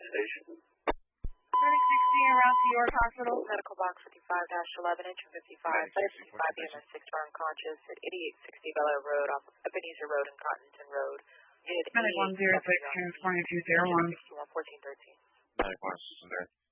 station. Clinic 16 around to York Hospital. Medical box 55-11 inch and 55. 55 BMS 6 are unconscious at 8860 Bel Air Road off Ebenezer Road and Cottonton Road. Medic 106, transporting 201. 1413. Medic 1 is there.